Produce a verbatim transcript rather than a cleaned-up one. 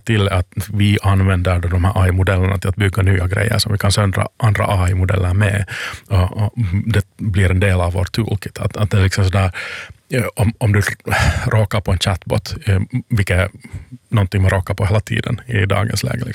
till att vi använder de här A I-modellerna till att bygga nya grejer som vi kan söndra andra A I-modeller med. Och, och det blir en del av vår toolkit. Att, att det är liksom sådär, om, om du råkar på en chatbot, vilket är någonting man råkar på hela tiden i dagens läge.